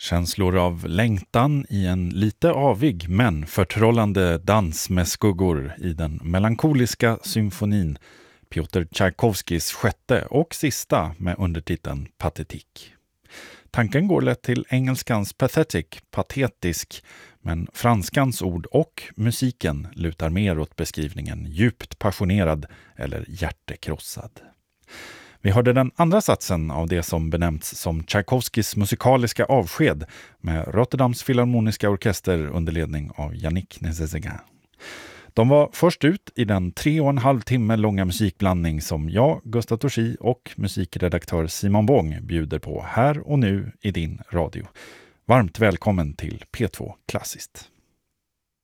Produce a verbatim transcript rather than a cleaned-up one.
Känslor av längtan i en lite avig men förtrollande dans med skuggor i den melankoliska symfonin Piotr Tchaikovskys sjätte och sista med undertiteln Patetik. Tanken går lätt till engelskans pathetic, patetisk, men franskans ord och musiken lutar mer åt beskrivningen djupt passionerad eller hjärtekrossad. Vi hörde den andra satsen av det som benämnts som Tchaikovskys musikaliska avsked med Rotterdams Filharmoniska Orkester under ledning av Yannick Nézet-Séguin. De var först ut i den tre och en halv timme långa musikblandning som jag, Gustaf Torsi och musikredaktör Simon Bång bjuder på här och nu i din radio. Varmt välkommen till P två Klassiskt.